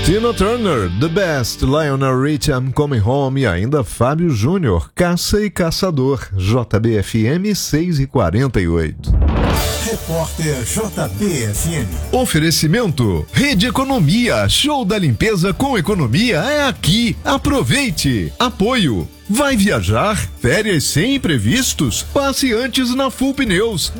Tina Turner, The Best, Lionel Richie, I'm Coming Home e ainda Fábio Júnior, Caça e Caçador, JBFM 6h48. Repórter JBFM. Oferecimento, Rede Economia, show da limpeza com economia é aqui, aproveite. Apoio, vai viajar? Férias sem imprevistos? Passe antes na Full Pneus,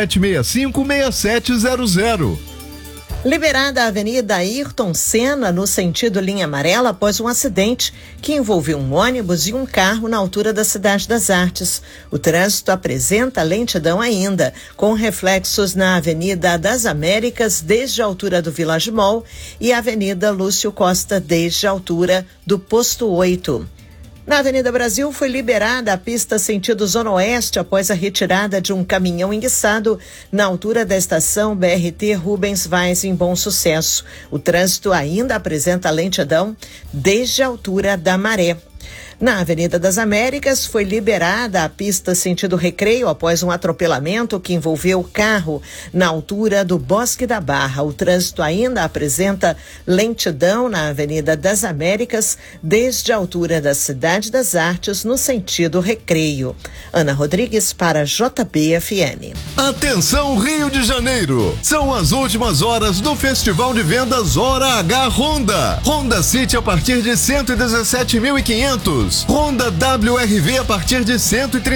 2765-6700. Liberada a Avenida Ayrton Senna no sentido linha amarela após um acidente que envolveu um ônibus e um carro na altura da Cidade das Artes. O trânsito apresenta lentidão ainda, com reflexos na Avenida das Américas desde a altura do Village Mall e a Avenida Lúcio Costa desde a altura do Posto 8. Na Avenida Brasil foi liberada a pista sentido Zona Oeste após a retirada de um caminhão enguiçado na altura da estação BRT Rubens Vaz em Bom Sucesso. O trânsito ainda apresenta lentidão desde a altura da Maré. Na Avenida das Américas foi liberada a pista sentido Recreio após um atropelamento que envolveu o carro na altura do Bosque da Barra. O trânsito ainda apresenta lentidão na Avenida das Américas desde a altura da Cidade das Artes no sentido Recreio. Ana Rodrigues para JBFM. Atenção Rio de Janeiro, são as últimas horas do Festival de Vendas Hora H Honda. Honda City a partir de 117.500. Honda WRV a partir de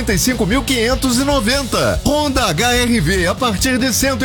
135.590. Honda HRV a partir de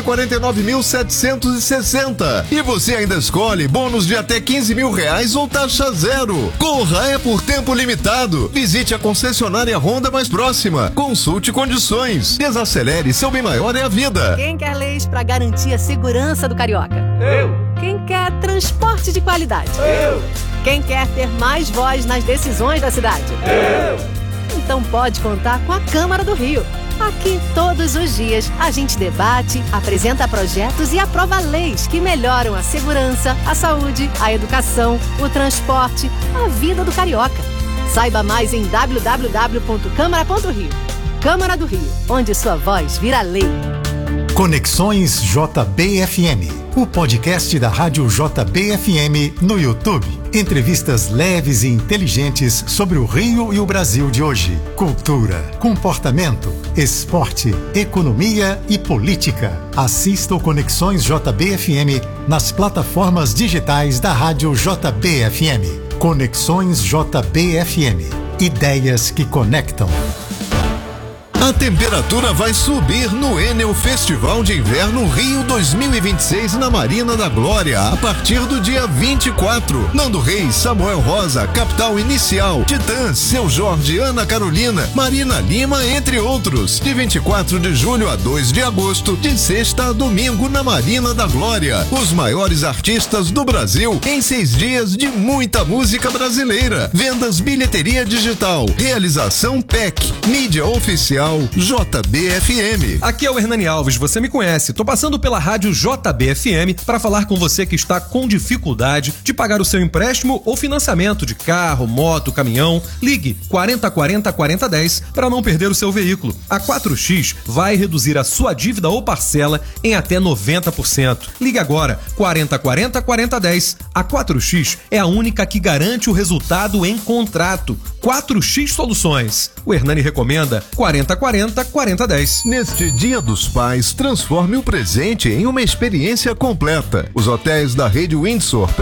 149.760. E você ainda escolhe bônus de até R$15.000 ou taxa zero. Corra, é por tempo limitado. Visite a concessionária Honda mais próxima. Consulte condições. Desacelere, seu bem maior é a vida. Quem quer leis para garantir a segurança do carioca? Eu. Quem quer transporte de qualidade? Eu. Quem quer ter mais voz nas decisões da cidade? Eu. Então pode contar com a Câmara do Rio. Aqui, todos os dias, a gente debate, apresenta projetos e aprova leis que melhoram a segurança, a saúde, a educação, o transporte, a vida do carioca. Saiba mais em www.câmara.rio. Câmara do Rio, onde sua voz vira lei. Conexões JBFM, o podcast da Rádio JBFM no YouTube. Entrevistas leves e inteligentes sobre o Rio e o Brasil de hoje. Cultura, comportamento, esporte, economia e política. Assista o Conexões JBFM nas plataformas digitais da Rádio JBFM. Conexões JBFM. Ideias que conectam. A temperatura vai subir no Enel Festival de Inverno Rio 2026 na Marina da Glória a partir do dia 24. Nando Reis, Samuel Rosa, Capital Inicial, Titãs, Seu Jorge, Ana Carolina, Marina Lima, entre outros. De 24 de julho a 2 de agosto, de sexta a domingo na Marina da Glória. Os maiores artistas do Brasil em 6 dias de muita música brasileira. Vendas bilheteria digital. Realização PEC. Mídia oficial JBFM. Aqui é o Hernani Alves, você me conhece. Tô passando pela rádio JBFM para falar com você que está com dificuldade de pagar o seu empréstimo ou financiamento de carro, moto, caminhão. Ligue 4040-4010 para não perder o seu veículo. A 4X vai reduzir a sua dívida ou parcela em até 90%. Ligue agora 4040-4010. A 4X é a única que garante o resultado em contrato. 4X Soluções. O Hernani recomenda 4040-4010. Neste Dia dos Pais, transforme o presente em uma experiência completa. Os hotéis da Rede Windsor